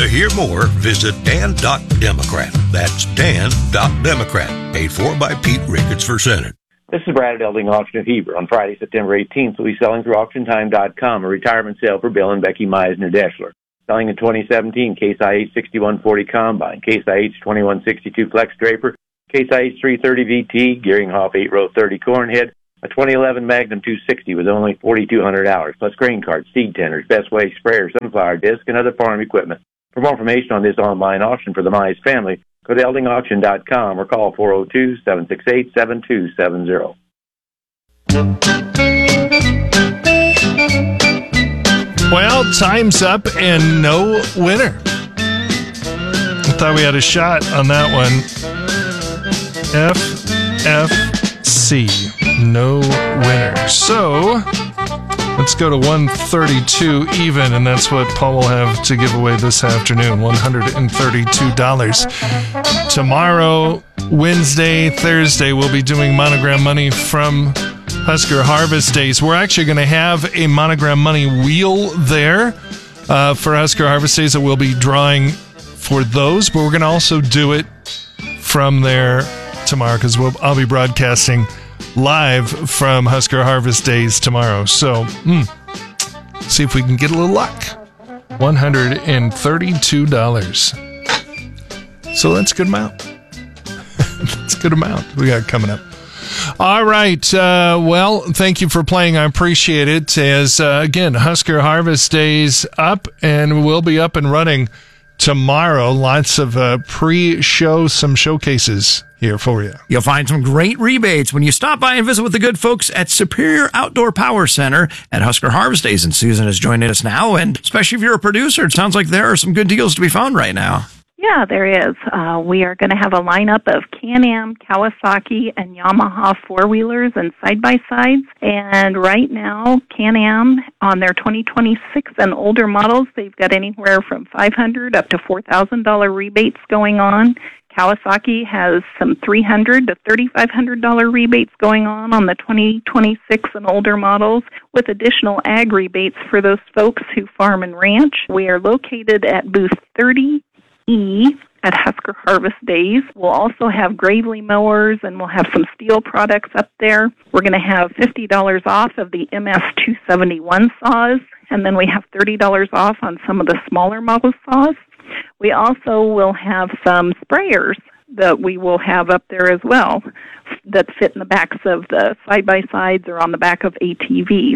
To hear more, visit dan.democrat. That's dan.democrat. Paid for by Pete Ricketts for Senate. This is Brad at Elding Auction of Heber. On Friday, September 18th, we'll be selling through AuctionTime.com a retirement sale for Bill and Becky Meisner-Deschler. Selling a 2017 Case IH 6140 Combine, Case IH 2162 Flex Draper, Case IH 330 VT, Gearinghoff 8-row 30 Cornhead, a 2011 Magnum 260 with only 4,200 hours, plus grain carts, seed tenders, Best Way sprayers, sunflower disc, and other farm equipment. For more information on this online auction for the Mize family, go to eldingauction.com or call 402-768-7270. Well, time's up and no winner. I thought we had a shot on that one. FFC, no winner. So let's go to 132 even, and that's what Paul will have to give away this afternoon, $132. Tomorrow, Wednesday, Thursday, we'll be doing Monogram Money from Husker Harvest Days. We're actually going to have a Monogram Money wheel there for Husker Harvest Days that we'll be drawing for those, but we're going to also do it from there tomorrow because I'll be broadcasting live from Husker Harvest Days tomorrow. So, see if we can get a little luck. $132. So that's a good amount. That's a good amount we got coming up. All right. Well, thank you for playing. I appreciate it. As, again, Husker Harvest Days up, and we'll be up and running tomorrow. Lots of pre-show, some showcases here for you. You'll find some great rebates when you stop by and visit with the good folks at Superior Outdoor Power Center at Husker Harvest Days. And Susan is joining us now, and especially if you're a producer, it sounds like there are some good deals to be found right now. Yeah, there is. We are going to have a lineup of Can-Am, Kawasaki, and Yamaha four-wheelers and side-by-sides. And right now, Can-Am, on their 2026 and older models, they've got anywhere from $500 up to $4,000 rebates going on. Kawasaki has some $300 to $3,500 rebates going on the 2026 and older models, with additional ag rebates for those folks who farm and ranch. We are located at booth 30E at Husker Harvest Days. We'll also have Gravely mowers, and we'll have some steel products up there. We're going to have $50 off of the MS-271 saws, and then we have $30 off on some of the smaller model saws. We also will have some sprayers that we will have up there as well that fit in the backs of the side-by-sides or on the back of ATVs.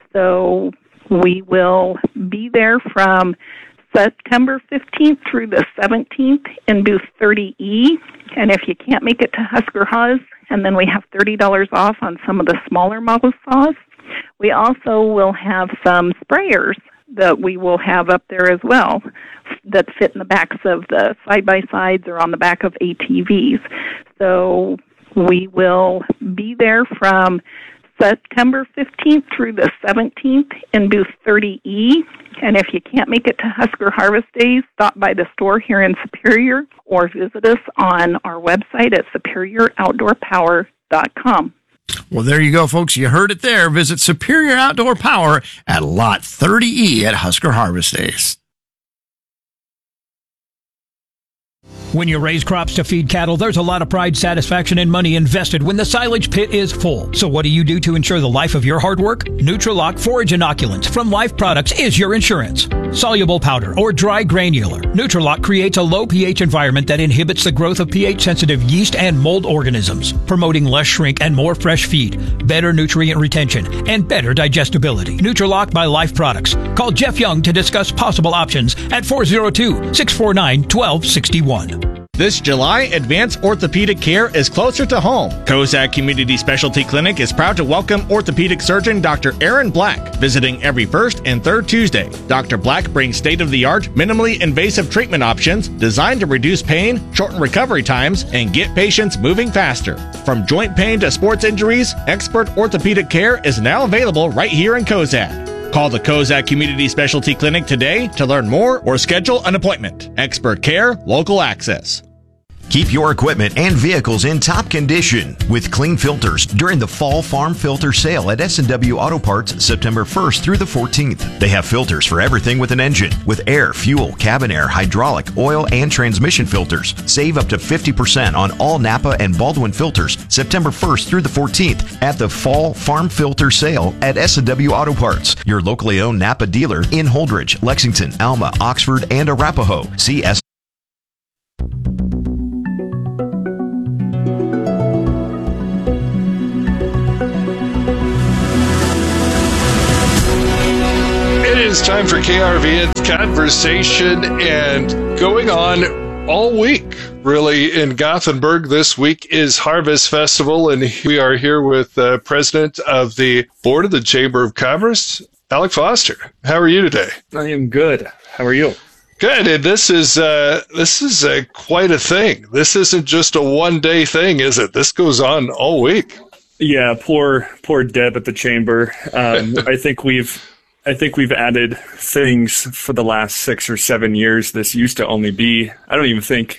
So we will be there from September 15th through the 17th in booth 30E. And if you can't make it to Husker Huz, and then we have $30 off on some of the smaller model saws. We also will have some sprayers that we will have up there as well that fit in the backs of the side-by-sides or on the back of ATVs. So we will be there from September 15th through the 17th in booth 30E. And if you can't make it to Husker Harvest Days, stop by the store here in Superior or visit us on our website at superioroutdoorpower.com. Well, there you go, folks. You heard it there. Visit Superior Outdoor Power at Lot 30E at Husker Harvest Days. When you raise crops to feed cattle, there's a lot of pride, satisfaction, and money invested when the silage pit is full. So what do you do to ensure the life of your hard work? Nutrilock Forage Inoculants from Life Products is your insurance. Soluble powder or dry granular, Nutrilock creates a low pH environment that inhibits the growth of pH-sensitive yeast and mold organisms, promoting less shrink and more fresh feed, better nutrient retention, and better digestibility. Nutrilock by Life Products. Call Jeff Young to discuss possible options at 402-649-1261. This July, advanced orthopedic care is closer to home. Kozak Community Specialty Clinic is proud to welcome orthopedic surgeon Dr. Aaron Black, visiting every first and third Tuesday. Dr. Black brings state-of-the-art, minimally invasive treatment options designed to reduce pain, shorten recovery times, and get patients moving faster. From joint pain to sports injuries, expert orthopedic care is now available right here in Kozak. Call the Kozak Community Specialty Clinic today to learn more or schedule an appointment. Expert care, local access. Keep your equipment and vehicles in top condition with clean filters during the Fall Farm Filter Sale at S&W Auto Parts September 1st through the 14th. They have filters for everything with an engine, with air, fuel, cabin air, hydraulic, oil, and transmission filters. Save up to 50% on all Napa and Baldwin filters September 1st through the 14th at the Fall Farm Filter Sale at S&W Auto Parts, your locally owned Napa dealer in Holdridge, Lexington, Alma, Oxford, and Arapahoe. See S. It's time for KRVN Conversation, and going on all week, really, in Gothenburg. This week is Harvest Festival, and we are here with the president of the board of the Chamber of Commerce, Alec Foster. How are you today? I am good. How are you? Good. And this is quite a thing. This isn't just a one-day thing, is it? This goes on all week. Yeah, poor Deb at the chamber. I think we've added things for the last 6 or 7 years. This used to only be, I don't even think